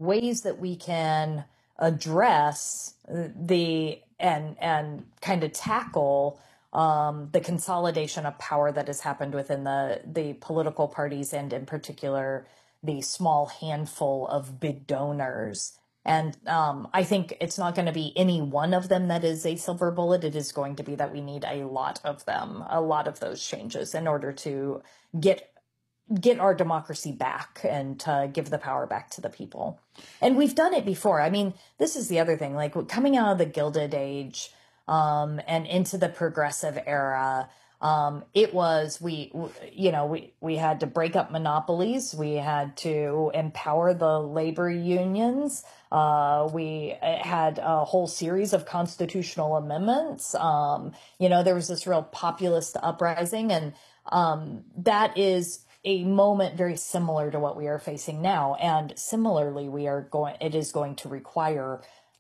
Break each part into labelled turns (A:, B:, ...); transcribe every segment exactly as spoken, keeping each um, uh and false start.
A: ways that we can address the and and kind of tackle um, the consolidation of power that has happened within the the political parties, and in particular the small handful of big donors. And um, I think it's not going to be any one of them that is a silver bullet. It is going to be that we need a lot of them, a lot of those changes in order to get get our democracy back and to give the power back to the people. And we've done it before. I mean, this is the other thing, like coming out of the Gilded Age um, and into the progressive era, um, it was, we, you know, we, we had to break up monopolies. We had to empower the labor unions. Uh, we had a whole series of constitutional amendments. Um, you know, there was this real populist uprising, and um, that is a moment very similar to what we are facing now. And similarly, we are going, it is going to require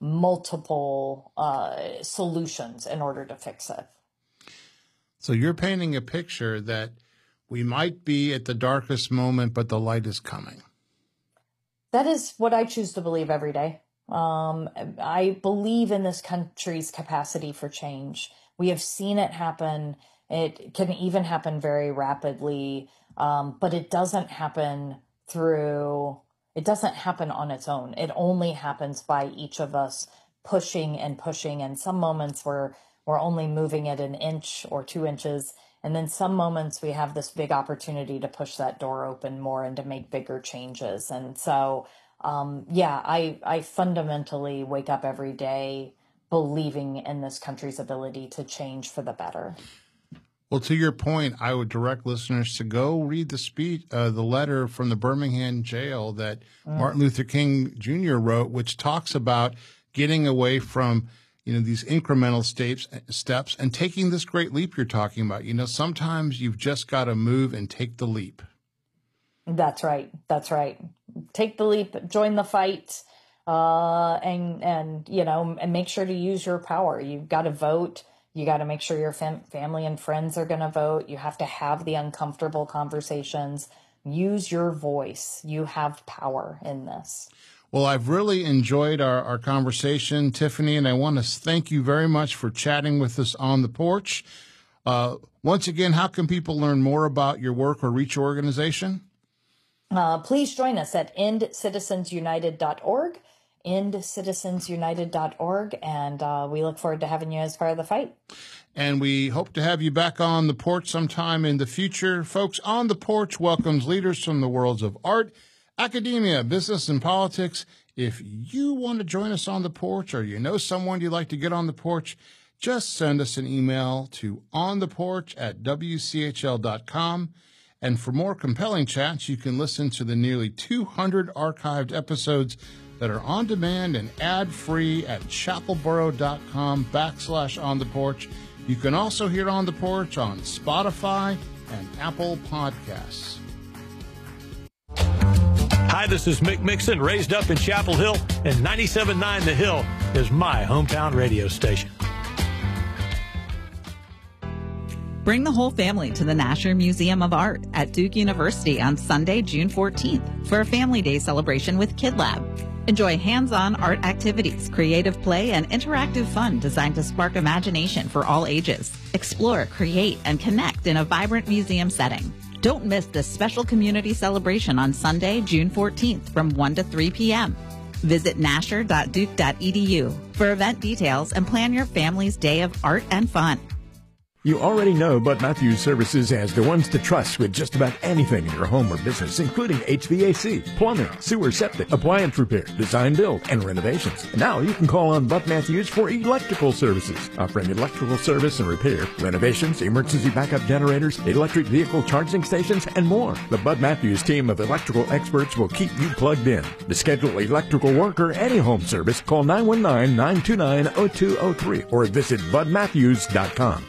A: multiple uh, solutions in order to fix it.
B: So you're painting a picture that we might be at the darkest moment, but the light is coming.
A: That is what I choose to believe every day. Um, I believe in this country's capacity for change. We have seen it happen. It can even happen very rapidly, um, but it doesn't happen through, it doesn't happen on its own. It only happens by each of us pushing and pushing. And some moments we're, we're only moving it an inch or two inches. And then some moments we have this big opportunity to push that door open more and to make bigger changes. And so, um, yeah, I, I fundamentally wake up every day believing in this country's ability to change for the better.
B: Well, to your point, I would direct listeners to go read the speech, uh, the letter from the Birmingham jail that mm. Martin Luther King Junior wrote, which talks about getting away from, you know, these incremental steps, steps and taking this great leap you're talking about. You know, sometimes you've just got to move and take the leap.
A: That's right. That's right. Take the leap, join the fight, uh, and, and, you know, and make sure to use your power. You've got to vote. You got to make sure your fam- family and friends are going to vote. You have to have the uncomfortable conversations. Use your voice. You have power in this.
B: Well, I've really enjoyed our, our conversation, Tiffany, and I want to thank you very much for chatting with us on the porch. Uh, once again, how can people learn more about your work or reach your organization?
A: Uh, please join us at end citizens united dot org, end citizens united dot org, and uh, we look forward to having you as part of the fight.
B: And we hope to have you back on the porch sometime in the future. Folks, On the Porch welcomes leaders from the worlds of art, academia, business, and politics. If you want to join us on the porch, or you know someone you'd like to get on the porch, just send us an email to ontheporch at w c h l dot com. And for more compelling chats, you can listen to the nearly two hundred archived episodes that are on demand and ad-free at chapelboro.com backslash on the porch. You can also hear On the Porch on Spotify and Apple Podcasts.
C: Hi, this is Mick Mixon, raised up in Chapel Hill, and ninety-seven point nine The Hill is my hometown radio station.
D: Bring the whole family to the Nasher Museum of Art at Duke University on Sunday, June fourteenth for a Family Day celebration with Kid Lab. Enjoy hands-on art activities, creative play, and interactive fun designed to spark imagination for all ages. Explore, create, and connect in a vibrant museum setting. Don't miss this special community celebration on Sunday, June fourteenth from one to three p.m. Visit nasher dot duke dot e d u for event details and plan your family's day of art and fun.
E: You already know Bud Matthews Services as the ones to trust with just about anything in your home or business, including H V A C, plumbing, sewer septic, appliance repair, design build, and renovations. Now you can call on Bud Matthews for electrical services, offering electrical service and repair, renovations, emergency backup generators, electric vehicle charging stations, and more. The Bud Matthews team of electrical experts will keep you plugged in. To schedule electrical work or any home service, call nine one nine, nine two nine, zero two zero three or visit bud matthews dot com.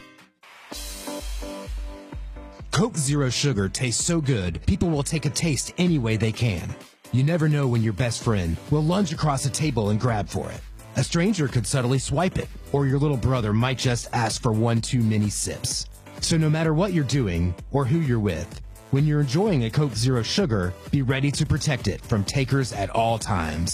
F: Coke Zero Sugar tastes so good, people will take a taste any way they can. You never know when your best friend will lunge across a table and grab for it. A stranger could subtly swipe it, or your little brother might just ask for one too many sips. So no matter what you're doing or who you're with, when you're enjoying a Coke Zero Sugar, be ready to protect it from takers at all times.